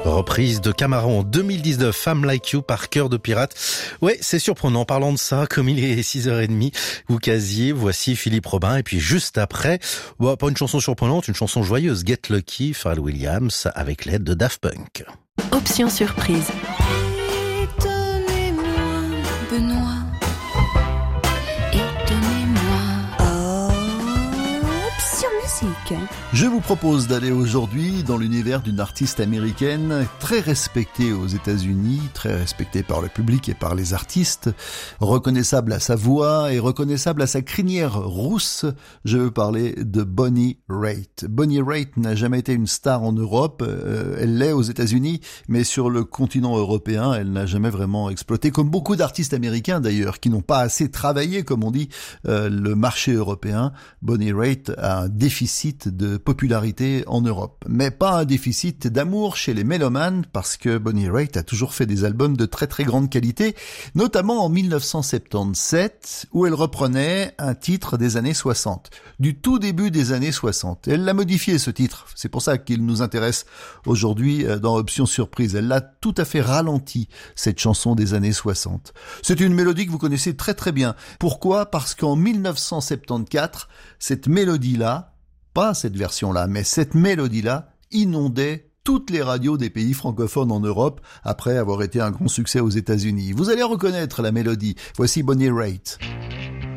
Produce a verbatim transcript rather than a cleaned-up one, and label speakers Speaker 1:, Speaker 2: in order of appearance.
Speaker 1: Reprise de Camaro en deux mille dix-neuf, Femme Like You par Cœur de Pirate. Ouais, c'est surprenant. En parlant de ça, comme il est six heures trente, vous casiez, voici Philippe Robin. Et puis juste après, bah, pas une chanson surprenante, une chanson joyeuse, Get Lucky, Pharrell Williams, avec l'aide de Daft Punk.
Speaker 2: Option surprise.
Speaker 3: Étonnez-moi, Benoît. Étonnez-moi. Option musique.
Speaker 4: Je vous propose d'aller aujourd'hui dans l'univers d'une artiste américaine très respectée aux États-Unis, très respectée par le public et par les artistes, reconnaissable à sa voix et reconnaissable à sa crinière rousse. Je veux parler de Bonnie Raitt. Bonnie Raitt n'a jamais été une star en Europe, euh, elle l'est aux États-Unis, mais sur le continent européen, elle n'a jamais vraiment exploité, comme beaucoup d'artistes américains d'ailleurs, qui n'ont pas assez travaillé, comme on dit, euh, le marché européen. Bonnie Raitt a un déficit de popularité en Europe, mais pas un déficit d'amour chez les mélomanes, parce que Bonnie Raitt a toujours fait des albums de très très grande qualité, notamment en dix-neuf cent soixante-dix-sept, où elle reprenait un titre des années soixante, du tout début des années soixante. Elle l'a modifié, ce titre, c'est pour ça qu'il nous intéresse aujourd'hui dans Option Surprise. Elle l'a tout à fait ralenti, cette chanson des années soixante. C'est une mélodie que vous connaissez très très bien. Pourquoi ? Parce qu'en dix-neuf cent soixante-quatorze, cette mélodie-là, pas cette version-là, mais cette mélodie-là inondait toutes les radios des pays francophones en Europe après avoir été un grand succès aux États-Unis. Vous allez reconnaître la mélodie. Voici Bonnie Raitt.